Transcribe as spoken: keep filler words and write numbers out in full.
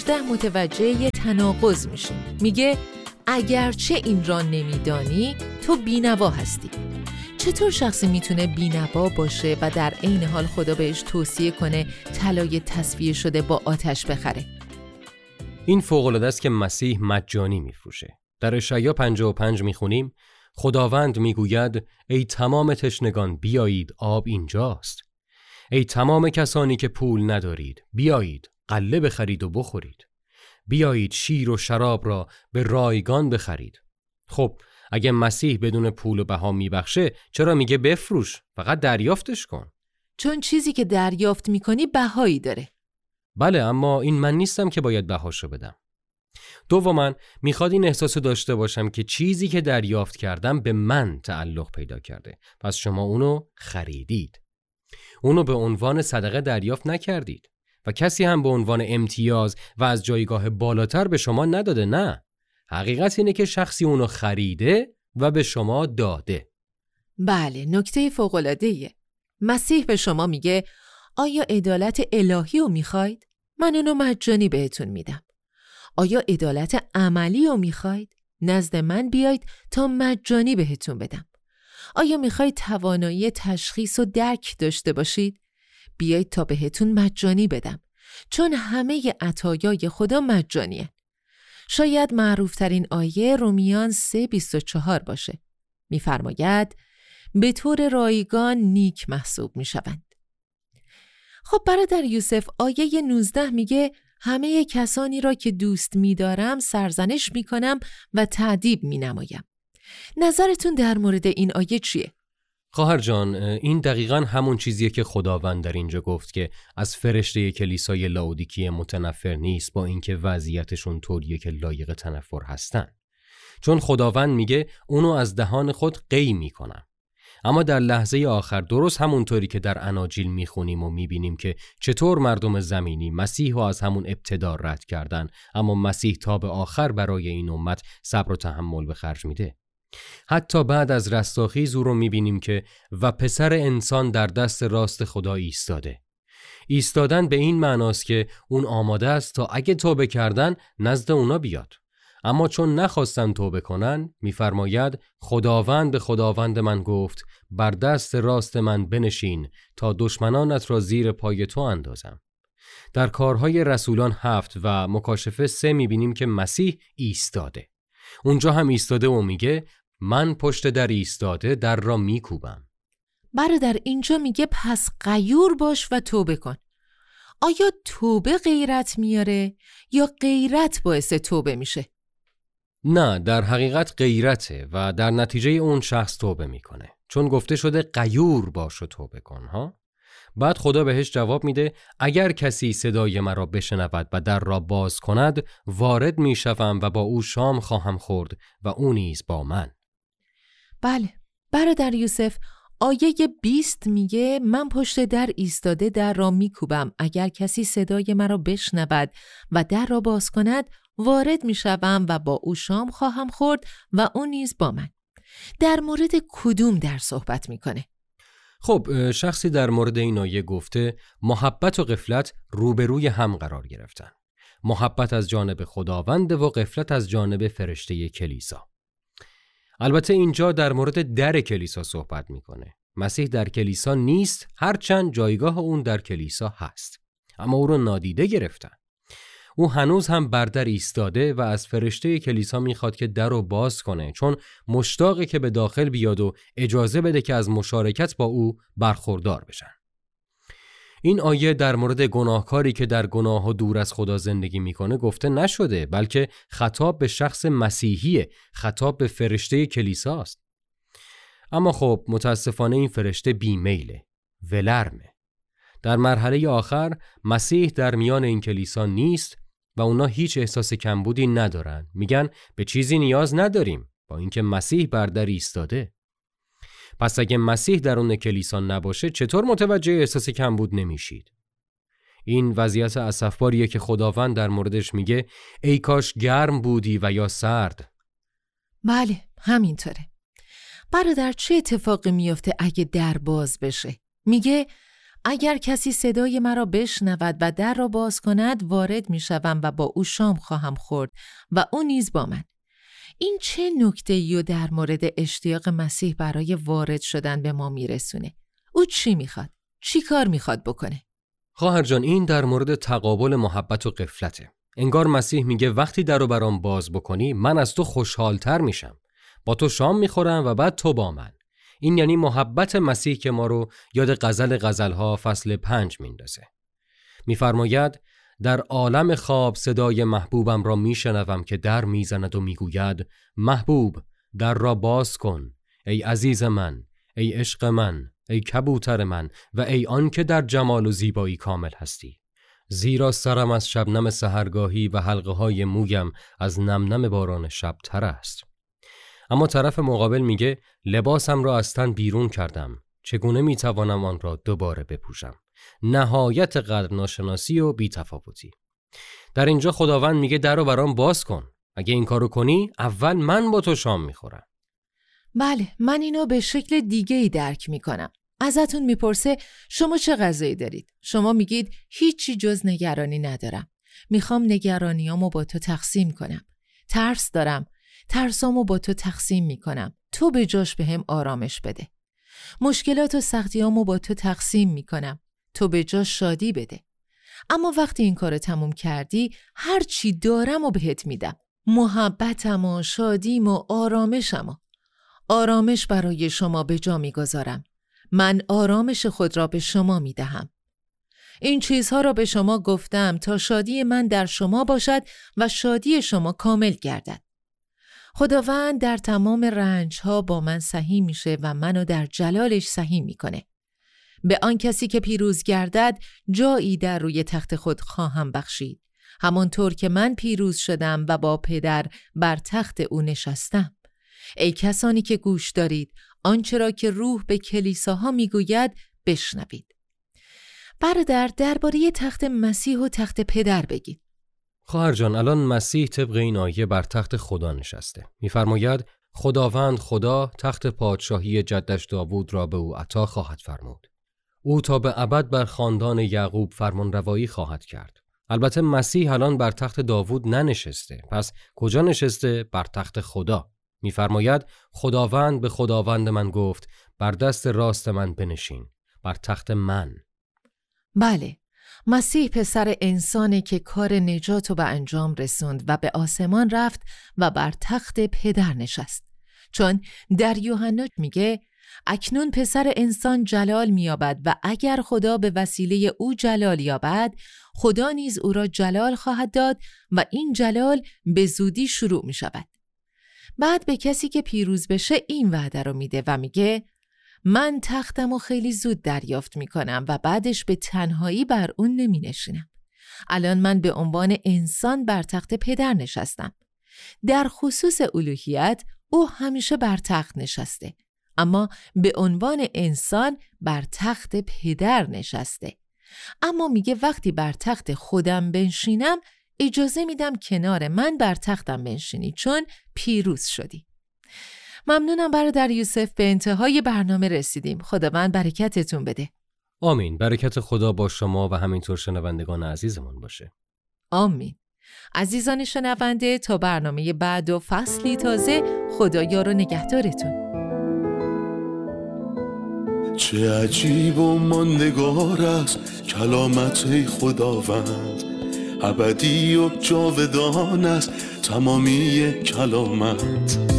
نوزده متوجه یه تناقض میشه. میگه اگرچه این را نمیدانی تو بینوا هستی. چطور شخصی میتونه بینوا باشه و در عین حال خدا بهش توصیه کنه طلای تصفیه شده با آتش بخره؟ این فوق‌العاده است که مسیح مجانی میفروشه. در اشعیا پنجاه و پنج میخونیم خداوند میگوید ای تمام تشنگان بیایید آب اینجاست. ای تمام کسانی که پول ندارید بیایید غله بخرید و بخورید. بیایید شیر و شراب را به رایگان بخرید. خب اگه مسیح بدون پول و بها میبخشه چرا میگه بفروش؟ فقط دریافتش کن. چون چیزی که دریافت میکنی بهایی داره. بله، اما این من نیستم که باید بهاشو بدم. دوما میخواد این احساسو داشته باشم که چیزی که دریافت کردم به من تعلق پیدا کرده. پس شما اونو خریدید. اونو به عنوان صدقه دریافت نکردید و کسی هم به عنوان امتیاز و از جایگاه بالاتر به شما نداده. نه، حقیقت اینه که شخصی اونو خریده و به شما داده. بله، نکته فوق‌العاده‌ایه. مسیح به شما میگه آیا عدالت الهی رو میخواید؟ من اونو مجانی بهتون میدم. آیا عدالت عملی رو میخواید؟ نزد من بیایید تا مجانی بهتون بدم. آیا میخواید توانایی تشخیص و درک داشته باشید؟ بیایید تا بهتون مجانی بدم. چون همه عطایای خدا مجانیه. شاید معروفترین آیه رومیان سه بیست و چهار باشه. میفرماید به طور رایگان نیک محسوب میشوند. خب برادر یوسف، آیه نوزده میگه همه کسانی را که دوست می‌دارم سرزنش می‌کنم و تعذیب می‌نمایم. نظرتون در مورد این آیه چیه؟ خواهر جان، این دقیقاً همون چیزیه که خداوند در اینجا گفت که از فرشته کلیسای لاودیکیه متنفر نیست، با اینکه وضعیتشون طوریه که لایق تنفر هستن. چون خداوند میگه اونو از دهان خود قی میکنم. اما در لحظه آخر درست همونطوری که در اناجیل میخونیم و میبینیم که چطور مردم زمینی مسیح رو از همون ابتدا رد کردن، اما مسیح تا به آخر برای این امت صبر و تحمل به خرج میده. حتی بعد از رستاخیز او رو میبینیم که و پسر انسان در دست راست خدا ایستاده. ایستادن به این معناست که اون آماده است تا اگه توبه کردن نزد اونا بیاد. اما چون نخواستن توبه کنن، میفرماید خداوند به خداوند من گفت بر دست راست من بنشین تا دشمنانت را زیر پای تو اندازم. در کارهای رسولان هفت و مکاشفه سه میبینیم که مسیح ایستاده. اونجا هم ایستاده و میگه من پشت در ایستاده در را میکوبم. برادر اینجا میگه پس غیور باش و توبه کن. آیا توبه غیرت میاره یا غیرت باعث توبه میشه؟ نه، در حقیقت غیرته و در نتیجه اون شخص توبه میکنه. چون گفته شده غیور باش و توبه کن ها. بعد خدا بهش جواب میده اگر کسی صدای مرا بشنود و در را باز کند وارد میشوم و با او شام خواهم خورد و او نیز با من. بله برادر یوسف، آیه بیست میگه من پشت در ایستاده در را میکوبم، اگر کسی صدای مرا بشنود و در را باز کند وارد میشوم و با او شام خواهم خورد و او نیز با من. در مورد کدوم در صحبت میکنه؟ خب شخصی در مورد این آیه گفته محبت و غفلت روبروی هم قرار گرفتن. محبت از جانب خداوند و غفلت از جانب فرشته کلیسا. البته اینجا در مورد در کلیسا صحبت میکنه. مسیح در کلیسا نیست، هرچند جایگاه اون در کلیسا هست، اما او رو نادیده گرفتن. او هنوز هم بر در ایستاده و از فرشته کلیسا میخواد که در رو باز کنه، چون مشتاقه که به داخل بیاد و اجازه بده که از مشارکت با او برخوردار بشن. این آیه در مورد گناهکاری که در گناه و دور از خدا زندگی میکنه گفته نشده، بلکه خطاب به شخص مسیحیه، خطاب به فرشته کلیساست. اما خب متاسفانه این فرشته بیمیله، ولرمه. در مرحله آخر مسیح در میان این کلیسا نیست و اونا هیچ احساس کمبودی ندارن. میگن به چیزی نیاز نداریم، با اینکه مسیح بر در ایستاده. پس اگه مسیح درون کلیسا نباشه چطور متوجه احساس کمبود نمیشید؟ این وضعیت اسفباریه که خداوند در موردش میگه ای کاش گرم بودی و یا سرد. بله همینطوره. برادر چه اتفاقی میفته اگه در باز بشه؟ میگه اگر کسی صدای مرا بشنود و در را باز کند وارد می شوم و با او شام خواهم خورد و او نیز با من. این چه نکته‌ای و در مورد اشتیاق مسیح برای وارد شدن به ما میرسونه؟ او چی میخواد؟ چی کار میخواد بکنه؟ خواهر جان، این در مورد تقابل محبت و غفلته. انگار مسیح میگه وقتی در رو برام باز بکنی من از تو خوشحالتر میشم. با تو شام میخورم و بعد تو با من. این یعنی محبت مسیح که ما رو یاد غزل غزلها فصل پنج میندازه. میفرماید در عالم خواب صدای محبوبم را میشنوم که در میزند و میگوید محبوب در را باز کن، ای عزیز من، ای عشق من، ای کبوتر من و ای آن که در جمال و زیبایی کامل هستی. زیرا سرم از شبنم سحرگاهی و حلقه های مویم از نمنم باران شب تر است. اما طرف مقابل میگه لباسم را از تن بیرون کردم، چگونه میتوانم آن را دوباره بپوشم؟ نهایت قدر ناشناسی و بی‌تفاوتی. در اینجا خداوند میگه در رو برام باز کن. اگه این کارو کنی اول من با تو شام میخورم. بله، من اینو به شکل دیگه ای درک میکنم. ازتون میپرسه شما چه غذایی دارید؟ شما میگید هیچی جز نگرانی ندارم. میخوام نگرانیامو با تو تقسیم کنم. ترس دارم. ترسامو با تو تقسیم میکنم. تو به جاش بهم آرامش بده. مشکلات و سختیامو با تو تقسیم میکنم. تو به جاش شادی بده. اما وقتی این کارو تموم کردی هر چی دارم و بهت میدم. محبتم و شادیم و آرامشم و آرامش برای شما به جا میگذارم. من آرامش خود را به شما میدهم. این چیزها را به شما گفتم تا شادی من در شما باشد و شادی شما کامل گردد. خداوند در تمام رنجها با من سهیم میشه و منو در جلالش سهیم میکنه. به آن کسی که پیروز گردد جایی در روی تخت خود خواهم بخشید، همانطور که من پیروز شدم و با پدر بر تخت او نشستم. ای کسانی که گوش دارید آنچه را که روح به کلیساها میگوید بشنوید. برادر، درباره تخت مسیح و تخت پدر بگید. خواهر جان، الان مسیح طبق این آیه بر تخت خدا نشسته. میفرماید خداوند خدا تخت پادشاهی جدش داوود را به او عطا خواهد فرمود. او تا به ابد بر خاندان یعقوب فرمانروایی خواهد کرد. البته مسیح الان بر تخت داوود ننشسته. پس کجا نشسته؟ بر تخت خدا. میفرماید خداوند به خداوند من گفت بر دست راست من بنشین، بر تخت من. بله، مسیح پسر انسانه که کار نجات رو به انجام رسوند و به آسمان رفت و بر تخت پدر نشست. چون در یوحنا میگه اکنون پسر انسان جلال میابد و اگر خدا به وسیله او جلال یابد، خدا نیز او را جلال خواهد داد و این جلال به زودی شروع میشود. بعد به کسی که پیروز بشه این وعده رو میده و میگه من تختمو خیلی زود دریافت میکنم و بعدش به تنهایی بر اون نمی نشینم. الان من به عنوان انسان بر تخت پدر نشستم. در خصوص الوهیت او همیشه بر تخت نشسته، اما به عنوان انسان بر تخت پدر نشسته. اما میگه وقتی بر تخت خودم بنشینم اجازه میدم کنار من بر تختم بنشینی چون پیروز شدی. ممنونم برادر یوسف، به انتهای برنامه رسیدیم. خداوند برکتتون بده. آمین. برکت خدا با شما و همینطور شنوندگان عزیزمون باشه. آمین. عزیزان شنونده، تا برنامه بعد و فصلی تازه، خدا یار و نگهدارتون. چه عجیب و ماندگار است کلامت خداوند، ابدی و جاودان است تمامی کلامت.